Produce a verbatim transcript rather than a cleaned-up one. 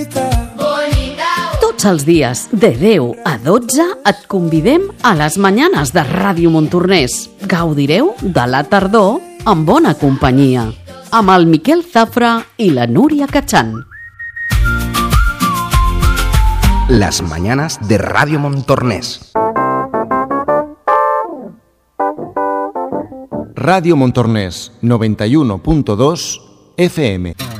Tots els dies, de deu a dotze, et convidem a les Manyanes de Ràdio Montornès. Gaudireu de la tardor amb bona companyia, amb el Miquel Zafra i la Núria Cachán. Las Mañanas de Radio Montornès. Radio Montornès, noventa y uno punto dos F M.